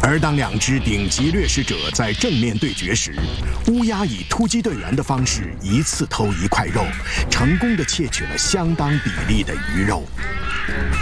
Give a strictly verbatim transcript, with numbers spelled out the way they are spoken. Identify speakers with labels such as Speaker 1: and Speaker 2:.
Speaker 1: 而当两只顶级掠食者在正面对决时，乌鸦以突击队员的方式一次偷一块肉，成功地窃取了相当比例的鱼肉。